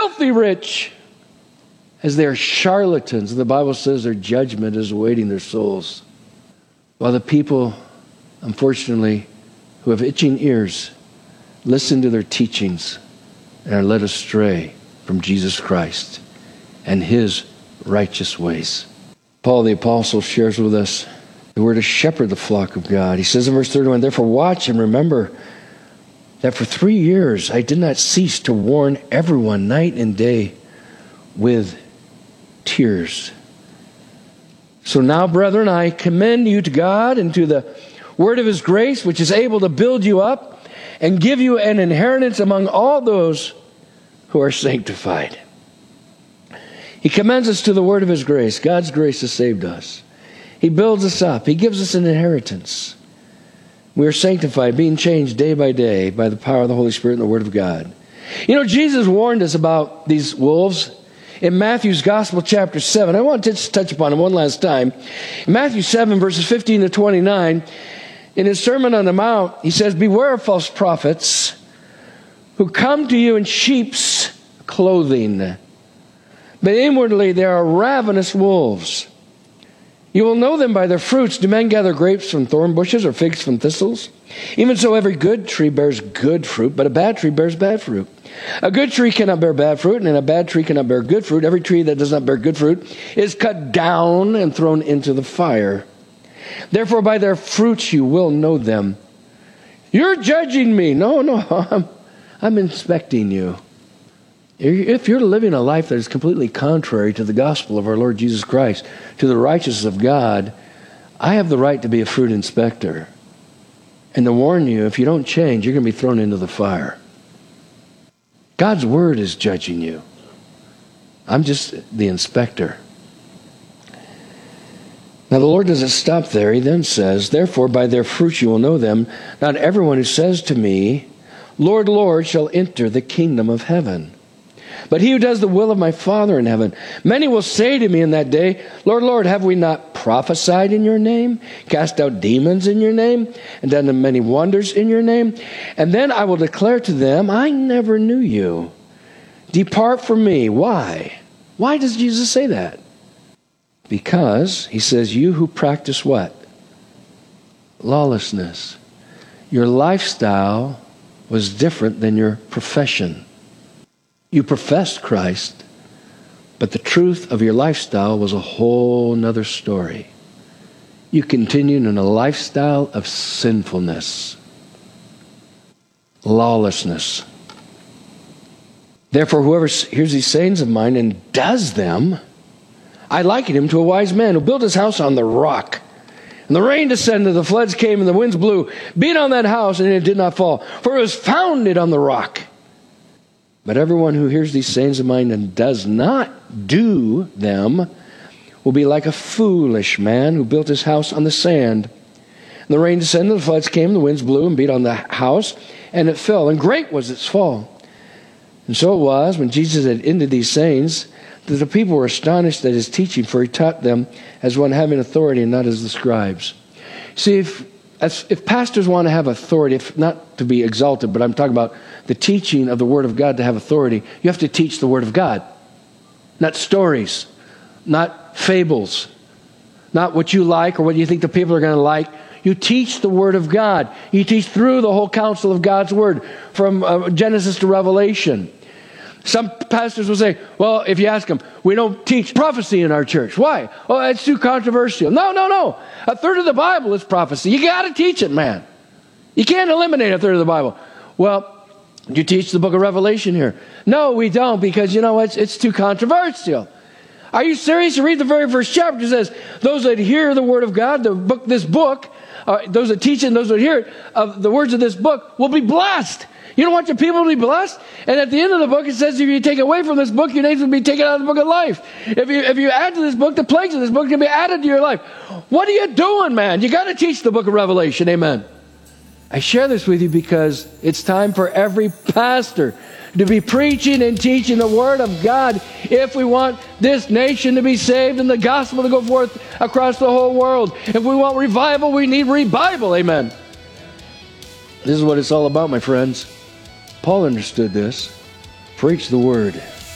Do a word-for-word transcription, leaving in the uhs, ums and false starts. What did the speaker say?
filthy rich, as they are charlatans. The Bible says their judgment is awaiting their souls. While the people, unfortunately, who have itching ears, listen to their teachings and are led astray from Jesus Christ and his righteous ways. Paul the Apostle shares with us that we're to shepherd the flock of God. He says in verse thirty-one, therefore watch and remember that for three years I did not cease to warn everyone night and day with tears. So now, brethren, I commend you to God and to the word of his grace, which is able to build you up and give you an inheritance among all those who are sanctified. He commends us to the word of his grace. God's grace has saved us. He builds us up. He gives us an inheritance. We are sanctified, being changed day by day by the power of the Holy Spirit and the word of God. You know, Jesus warned us about these wolves in Matthew's Gospel, chapter seven. I want to just touch upon it one last time. In Matthew seven, verses fifteen to twenty-nine, in his Sermon on the Mount, he says, beware of false prophets who come to you in sheep's clothing, but inwardly they are ravenous wolves. You will know them by their fruits. Do men gather grapes from thorn bushes or figs from thistles? Even so, every good tree bears good fruit, but a bad tree bears bad fruit. A good tree cannot bear bad fruit, and a bad tree cannot bear good fruit. Every tree that does not bear good fruit is cut down and thrown into the fire. Therefore, by their fruits you will know them. You're judging me. No, no, I'm, I'm inspecting you. If you're living a life that is completely contrary to the gospel of our Lord Jesus Christ, to the righteousness of God, I have the right to be a fruit inspector. And to warn you, if you don't change, you're going to be thrown into the fire. God's word is judging you. I'm just the inspector. Now the Lord doesn't stop there. He then says, therefore by their fruits you will know them. Not everyone who says to me, Lord, Lord, shall enter the kingdom of heaven, but he who does the will of my Father in heaven. Many will say to me in that day, Lord, Lord, have we not prophesied in your name, cast out demons in your name, and done many wonders in your name? And then I will declare to them, I never knew you. Depart from me. Why? Why does Jesus say that? Because he says, you who practice what? Lawlessness. Your lifestyle was different than your profession. You professed Christ, but the truth of your lifestyle was a whole nother story. You continued in a lifestyle of sinfulness, lawlessness. Therefore, whoever hears these sayings of mine and does them, I liken him to a wise man who built his house on the rock. And the rain descended, the floods came, and the winds blew, beat on that house, and it did not fall, for it was founded on the rock. But everyone who hears these sayings of mine and does not do them will be like a foolish man who built his house on the sand. And the rain descended, the floods came, the winds blew and beat on the house, and it fell, and great was its fall. And so it was, when Jesus had ended these sayings, that the people were astonished at his teaching, for he taught them as one having authority and not as the scribes. See, if As if pastors want to have authority, if not to be exalted, but I'm talking about the teaching of the Word of God to have authority, you have to teach the Word of God. Not stories, not fables, not what you like or what you think the people are going to like. You teach the Word of God. You teach through the whole counsel of God's Word, from uh, Genesis to Revelation. Some pastors will say, well, if you ask them, we don't teach prophecy in our church. Why? Oh, it's too controversial. No, no, no. A third of the Bible is prophecy. You got to teach it, man. You can't eliminate a third of the Bible. Well, you teach the book of Revelation here. No, we don't, because, you know, it's, it's too controversial. Are you serious? You read the very first chapter. It says, those that hear the word of God, the book, this book, uh, those that teach it and those that hear it, of the words of this book will be blessed. You don't want your people to be blessed? And at the end of the book, it says if you take away from this book, your names will be taken out of the book of life. If you if you add to this book, the plagues of this book can be added to your life. What are you doing, man? You got to teach the book of Revelation. Amen. I share this with you because it's time for every pastor to be preaching and teaching the Word of God if we want this nation to be saved and the gospel to go forth across the whole world. If we want revival, we need revival. Amen. This is what it's all about, my friends. Paul understood this. Preach the Word.